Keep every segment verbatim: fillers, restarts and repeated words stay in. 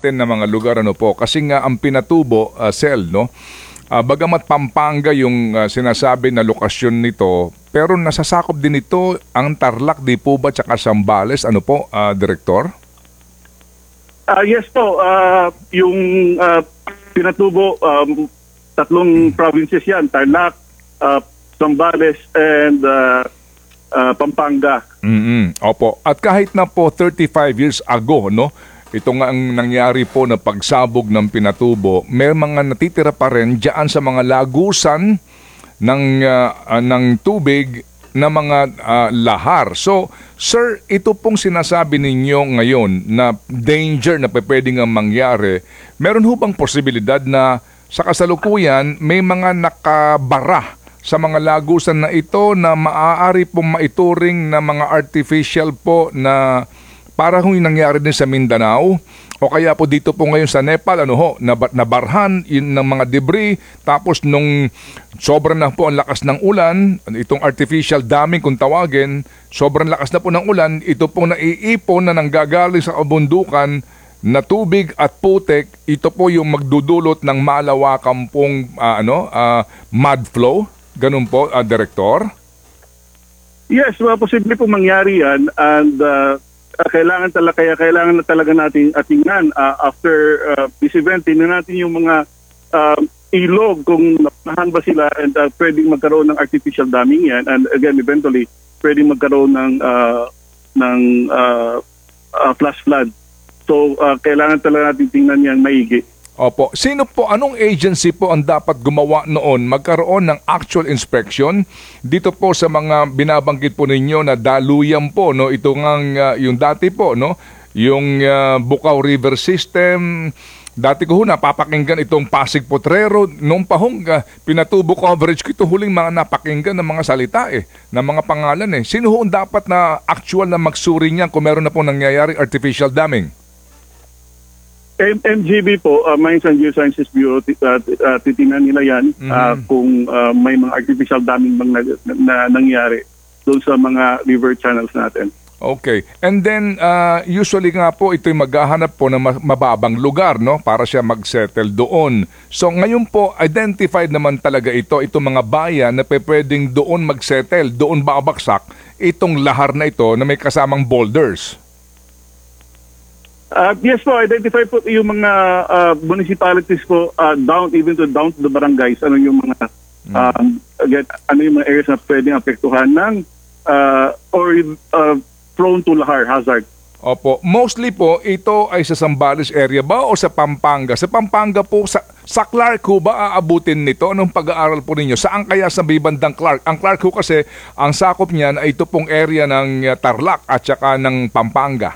natin na mga lugar, ano po, kasi nga ang Pinatubo, uh, Sel, no? Uh, bagamat Pampanga yung uh, sinasabi na lokasyon nito, pero nasasakop din ito ang Tarlac, di po ba, tsaka Zambales, ano po, uh, Direktor? Uh, yes po, uh, yung uh, Pinatubo, um, tatlong hmm. provinces yan, Tarlac, uh, Zambales, and uh, uh, Pampanga. Mm-hmm. Opo. At kahit na po thirty-five years ago, no, ito nga ang nangyari po na pagsabog ng Pinatubo, may mga natitira pa rin diyan sa mga lagusan ng uh, uh, ng tubig na mga uh, lahar. So, sir, ito pong sinasabi ninyo ngayon na danger na pwedeng ang mangyari, meron ho bang posibilidad na sa kasalukuyan may mga nakabara sa mga lagusan na ito na maaari pong maituring na mga artificial po na parang yung nangyari din sa Mindanao o kaya po dito po ngayon sa Nepal, ano ho, nabarhan yun ng mga debris, tapos nung sobrang na po ang lakas ng ulan, itong artificial damming kung tawagin, sobrang lakas na po ng ulan, ito pong naiipon na nanggagaling sa kabundukan na tubig at putik, ito po yung magdudulot ng malawakang pong uh, ano, uh, mud flow. Ganun po, uh, Direktor? Yes, well, posible po mangyari yan, and uh, Uh, kailangan talaga kaya kailangan na talaga nating atingnan uh, after uh, this event, tingnan natin yung mga uh, ilog kung napahan ba sila, and uh, pwedeng magkaroon ng artificial damming yan, and again eventually pwedeng magkaroon ng uh, ng uh, uh, flash flood. So uh, kailangan talaga natin tingnan yan maigi. Opo. Sino po, anong agency po ang dapat gumawa noon magkaroon ng actual inspection dito po sa mga binabanggit po ninyo na daluyan po, no? Ito ngang uh, yung dati po, no? Yung uh, Bukaw River System, dati ko ho napapakinggan itong Pasig Potrero, nung pahong uh, Pinatubo coverage ko ito, huling mga napakinggan ng mga salita eh, ng mga pangalan eh. Sino ho ang dapat na actual na magsuri niyan kung meron na po nangyayari artificial damming? M G B po, uh, Mines and Geosciences Bureau, uh, uh, titingnan nila yan mm-hmm. uh, kung uh, may mga artificial damming bang na, na, na nangyari doon sa mga river channels natin. Okay. And then, uh, usually nga po, ito'y maghahanap po ng mababang lugar, no? Para siya mag-settle doon. So, ngayon po, identified naman talaga ito, itong mga bayan na pwedeng doon mag-settle, doon babaksak, itong lahar na ito na may kasamang boulders. Uh, yes po, identify po yung mga uh, municipalities po uh, down, even to down to the barangays, ano yung mga um, again, ano yung mga areas na pwedeng apektuhan ng uh, or uh, prone to lahar hazard. Opo, mostly po ito ay sa Zambales area ba o sa Pampanga? Sa Pampanga po, sa, sa Clark ho ba aabutin nito? Anong pag-aaral po ninyo? Saan kaya sa bandang Clark? Ang Clark ho kasi, ang sakop niyan ay ito pong area ng uh, Tarlac at saka ng Pampanga.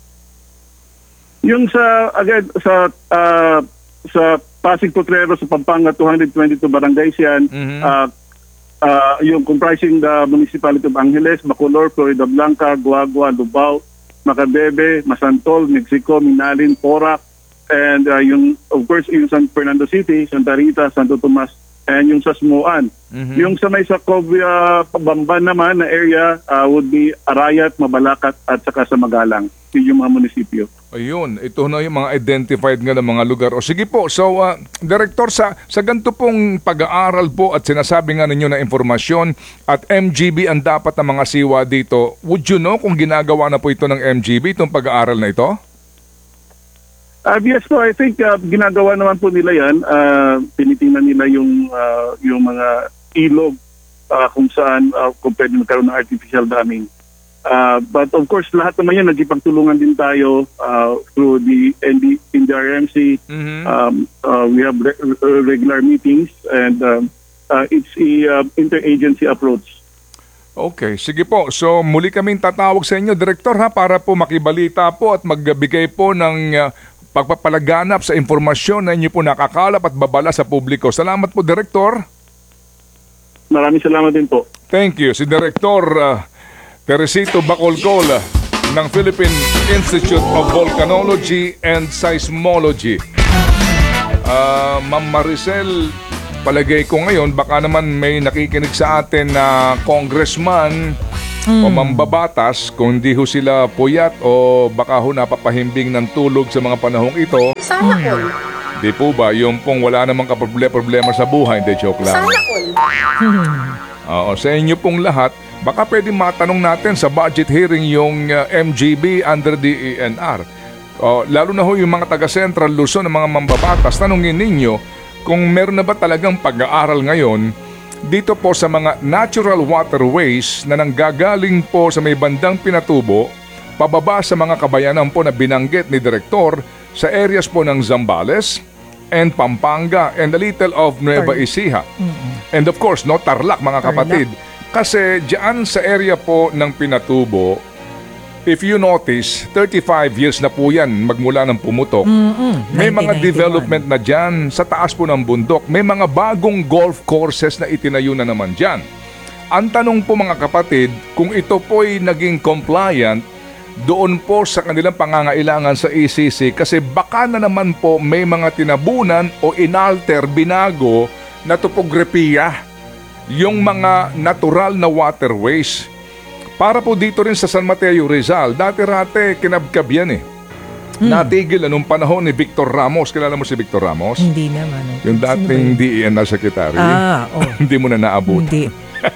Yung sa again sa uh, sa Pasig Potrero sa Pampanga, two hundred twenty-two barangays yan. Mm-hmm. uh, uh, yung comprising the municipality of Angeles, Bacolor, Florida Blanca, Guagua, Lubao, Macabebe, Masantol, Mexico, Minalin, Porac, and uh, yung of course yung San Fernando City, Santa Rita, Santo Tomas, and yung sa Smoan. Mm-hmm. Yung sa may Sacovia, Bamban naman na area uh, would be Arayat, Mabalacat at saka sa Magalang. Yun yung mga munisipyo. Ayun, ito na yung mga identified nga ng mga lugar. O sige po, so uh, Director, sa, sa ganito pong pag-aaral po at sinasabi nga ninyo na informasyon at M G B ang dapat na mga siwa dito, would you know kung ginagawa na po ito ng M G B, itong pag-aaral na ito? Uh, yes po, I think uh, ginagawa naman po nila yan. Uh, tinitingnan nila yung, uh, yung mga ilog uh, kung saan uh, kung pwede magkaroon ng artificial damming. Uh, but of course, lahat naman yan, nagipagtulungan din tayo uh, through the N D R M C. Mm-hmm. Um, uh, we have re- regular meetings and um, uh, it's a uh, interagency approach. Okay, sige po. So muli kaming tatawag sa inyo, Direktor, ha, para po makibalita po at magbigay po ng uh, pagpapalaganap sa informasyon na inyo po nakakalap at babala sa publiko. Salamat po, Direktor. Maraming salamat din po. Thank you. Si Direktor uh, Teresito Bacolcol ng Philippine Institute of Volcanology and Seismology. Uh, Ma'am Maricel, palagay ko ngayon baka naman may nakikinig sa atin na congressman o mambabatas kung di ho sila puyat o baka ho napapahimbing ng tulog sa mga panahong ito. Sana all. Di po ba, yung pong wala namang kaproblema sa buhay, hindi joke lang. Sana all. Oo, sa inyo pong lahat, baka pwede matanong natin sa budget hearing yung uh, M G B under the D E N R. O, lalo na ho yung mga taga-Central Luzon ng mga mambabatas, tanongin ninyo kung meron na ba talagang pag-aaral ngayon dito po sa mga natural waterways na nanggagaling po sa may bandang Pinatubo, pababa sa mga kabayanan po na binanggit ni Direktor sa areas po ng Zambales and Pampanga and a little of Nueva Ecija. And of course, no, Tarlac mga kapatid. Kasi diyan sa area po ng Pinatubo, if you notice, thirty-five years na po yan magmula ng pumutok. Mm-mm, May mga nineteen ninety-one. development na dyan sa taas po ng bundok. May mga bagong golf courses na itinayo na naman dyan. Ang tanong po mga kapatid, kung ito po'y naging compliant doon po sa kanilang pangangailangan sa E C C kasi baka na naman po may mga tinabunan o inalter, binago na topografiya yung mga natural na waterways. Para po dito rin sa San Mateo Rizal, dati-rate kinabkab yan eh. Hmm. Natigil na nung panahon ni Victor Ramos. Kilala mo si Victor Ramos? Hindi naman. Yung dating D E N R Secretary. Ah, oh. Hindi mo na naabot. Hindi.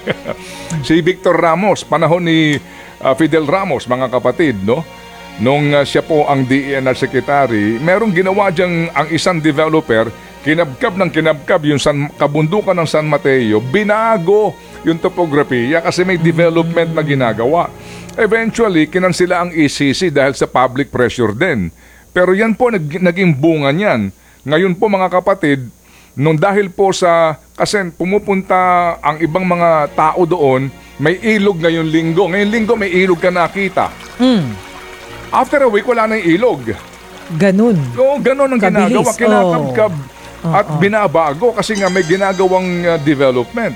Si Victor Ramos, panahon ni uh, Fidel Ramos, mga kapatid, no? Nung uh, siya po ang D E N R Secretary, merong ginawa diyang ang isang developer, kinabkab ng kinabkab yung San, kabundukan ng San Mateo, binago yung topografiya kasi may development na ginagawa. Eventually, kinansila ang E C C dahil sa public pressure din. Pero yan po, nag, naging bunga niyan. Ngayon po mga kapatid, nung dahil po sa, kasi pumupunta ang ibang mga tao doon, may ilog ngayon linggo. Ngayon linggo may ilog ka nakita. Mm. After a week, wala na yung ilog. Ganun. Oo, ganun ang Kabilis, ginagawa. Kinakabkab oh. at Oh, oh. binabago kasi nga may ginagawang uh, development.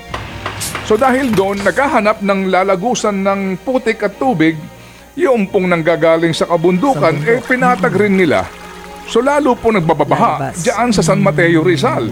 So dahil doon, naghahanap ng lalagusan ng putik at tubig, yung pong nanggagaling sa kabundukan, Sa bundok. eh pinatag rin nila. So lalo po nagbababaha Lalabas. diyan sa San Mateo Rizal.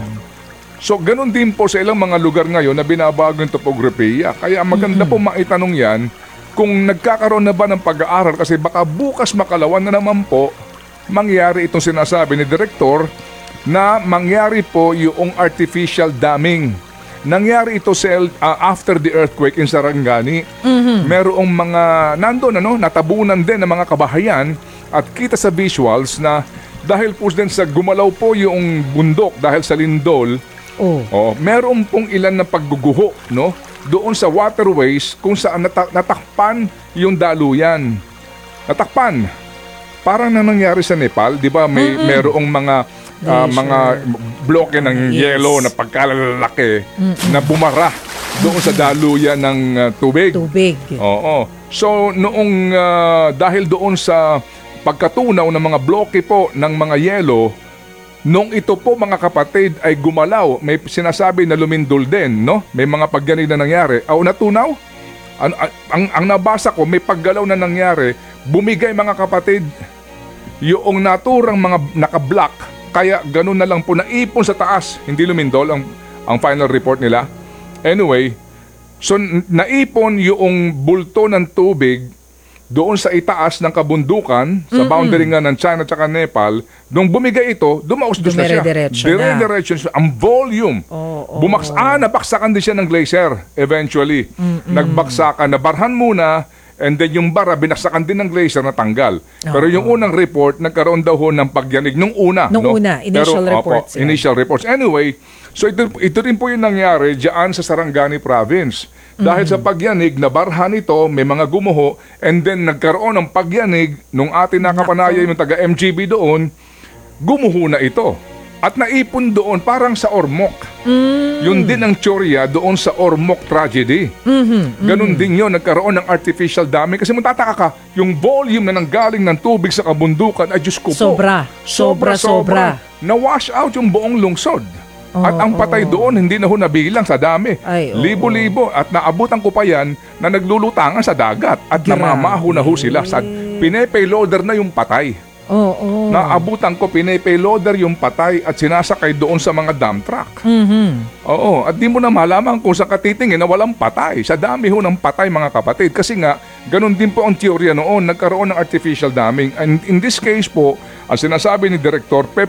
So ganun din po sa ilang mga lugar ngayon na binabago yung topografiya. Kaya maganda po maitanong yan kung nagkakaroon na ba ng pag-aaral kasi baka bukas makalawan na naman po mangyari itong sinasabi ni Direktor na mangyari po yung artificial damming. Nangyari ito sa, uh, after the earthquake in Sarangani. Mm-hmm. Merong mga nandun, ano, natabunan din ng mga kabahayan at kita sa visuals na dahil po din sa gumalaw po yung bundok dahil sa lindol, Oh. oh, meron pong ilan na pagguguho, no? Doon sa waterways kung saan nata- natakpan yung daluyan. Natakpan. Parang na nangyari sa Nepal, di ba? May mm-hmm. merong mga uh, mga bloke ng Yes. yelo na pagkalalaki mm-hmm. na bumara doon sa daluyan ng uh, tubig. Tubig. Oo. So noong uh, dahil doon sa pagkatunaw ng mga bloke po ng mga yelo, nung ito po mga kapatid ay gumalaw, may sinasabi na lumindol din, no? May mga pagganid na nangyari. Aw, natunaw? Ang, ang, ang nabasa ko, may paggalaw na nangyari, bumigay mga kapatid, yung naturang mga naka-block, kaya ganun na lang po, naipon sa taas, hindi lumindol ang, ang final report nila. Anyway, so naipon yung bulto ng tubig doon sa itaas ng kabundukan, sa boundary nga ng China at Nepal, nung bumigay ito, dumaus-dus na siya. Dumire-diretso na. Dire-diretso siya. Ang volume. Oh, oh, Bumaks ah, nabaksakan din siya ng glacier eventually. Mm-mm. Nagbaksakan, nabarhan muna, and then yung bara, binaksakan din ng glacier na tanggal. Oh, Pero yung oh. unang report, nagkaroon daw ho ng pagyanig. Nung una. Nung no? una, initial Pero, reports Opo, yan. initial reports. Anyway, so ito, ito rin po yung nangyari dyan sa Sarangani Province. Dahil sa pagyanig, nabarhan ito, may mga gumuho, and then nagkaroon ng pagyanig nung atin nakapanaya yung taga-M G B doon, gumuho na ito. At naipon doon parang sa Ormoc. Mm. Yun din ang tsorya doon sa Ormoc tragedy. Mm-hmm. Ganun din yun, nagkaroon ng artificial damming. Kasi matataka ka, yung volume na nanggaling ng tubig sa kabundukan, ay Diyos ko po. Sobra. Sobra, sobra. Na-wash out yung buong lungsod. At Oo, ang patay oo. doon, hindi na ho nabilang sa dami. Ay, oo. Libo-libo. At naabutan ko pa yan na naglulutangan sa dagat. At Grabe. namamaho na ho sila. Sa, pinepayloader na yung patay. Oo. Naabutan ko, pinay-payloader yung patay at sinasakay doon sa mga dump truck. Mhm. Oo, at di mo na malaman kung sa katitingin na walang patay. Sa dami ho ng patay, mga kapatid. Kasi nga, ganun din po ang teorya noon. Nagkaroon ng artificial damming. And in this case po, ang sinasabi ni Director Pep